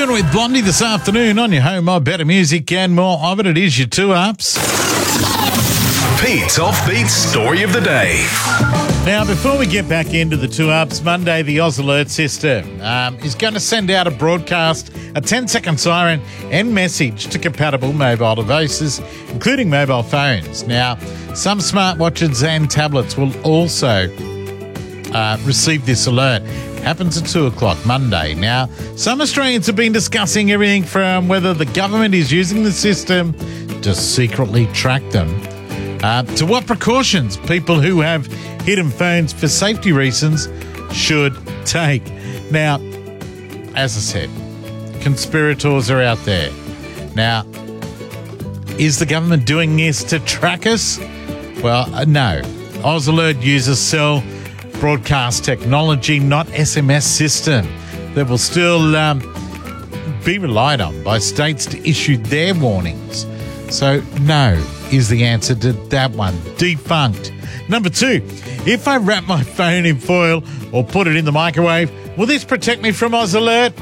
Ryan with Blondie this afternoon on your home of better music and more of it. It is your 2-Ups. Pete's Offbeat Story of the Day. Now, before we get back into the 2-Ups, Monday the Oz Alert system is going to send out a broadcast, a 10-second siren and message to compatible mobile devices, including mobile phones. Now, some smartwatches and tablets will also receive this alert. Happens at 2 o'clock Monday. Now, some Australians have been discussing everything from whether the government is using the system to secretly track them, to what precautions people who have hidden phones for safety reasons should take. Now, as I said, conspirators are out there. Now, is the government doing this to track us? Well, no. Oz Alert uses cell broadcast technology, not SMS system, that will still be relied on by states to issue their warnings. So, no is the answer to that one. Defunct. Number 2, if I wrap my phone in foil or put it in the microwave, will this protect me from Oz Alert?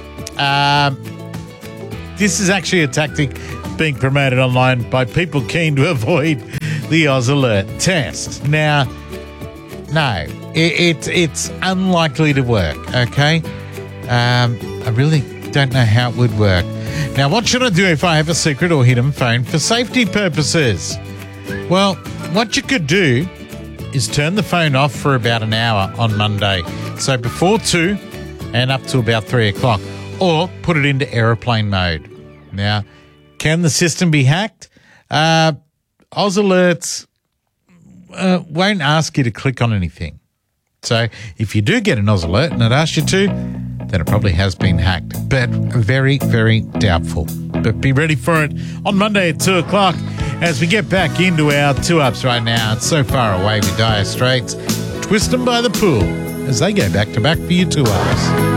This is actually a tactic being promoted online by people keen to avoid the Oz Alert test. Now, no, it's unlikely to work, okay? I really don't know how it would work. Now, what should I do if I have a secret or hidden phone for safety purposes? Well, what you could do is turn the phone off for about an hour on Monday. So before 2 and up to about 3 o'clock, or put it into aeroplane mode. Now, can the system be hacked? Oz Alerts won't ask you to click on anything. So if you do get an Oz Alert and it asks you to, then it probably has been hacked. But very, very doubtful. But be ready for it on Monday at 2 o'clock as we get back into our 2-Ups right now. It's So Far Away with Dire Straits. Twist them by the pool as they go back to back for your 2-Ups.